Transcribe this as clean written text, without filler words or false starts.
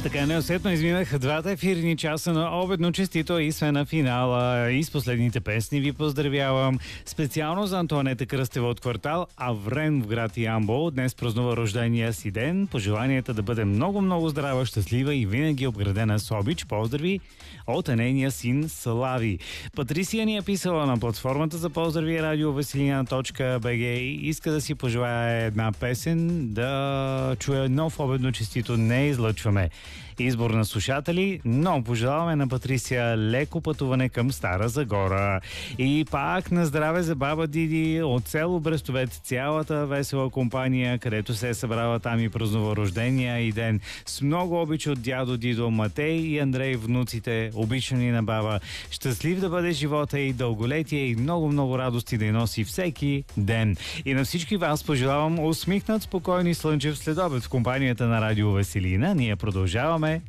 Така неусетно изминаха двата ефирни часа на обедно честито и сме на финала. И с последните песни ви поздравявам. Специално за Антоанета Кръстева от квартал Аврен в град Ямбол. Днес празнува рождения си ден. Пожеланията да бъде много здрава, щастлива и винаги обградена с обич. Поздрави от нейния син Слави. Патрисия ни е писала на платформата за поздрави радиовеселина.bg и иска да си пожелая една песен, да чуе нов обедно честито не излъчваме. Избор на слушатели, но пожелаваме на Патрисия леко пътуване към Стара Загора. И пак на здраве за баба Диди от село Брестовец, цялата весела компания, където се е събрала там и празнува рождения и ден. С много обич от дядо Дидо, Матей и Андрей, внуците, обичани на баба. Щастлив да бъде живота и дълголетие и много радости да й носи всеки ден. И на всички вас пожелавам усмихнат, спокойни слънчев следобед в компанията на Радио Веселина. Ние продължаваме